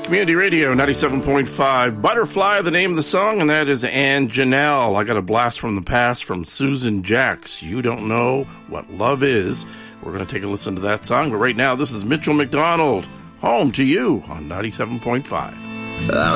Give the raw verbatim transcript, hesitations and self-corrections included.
Community Radio, ninety-seven point five. Butterfly, the name of the song, and that is Ann Janelle. I got a blast from the past from Susan Jacks. You Don't Know What Love Is. We're going to take a listen to that song, but right now, this is Mitchell McDonald, Home to You on ninety-seven point five.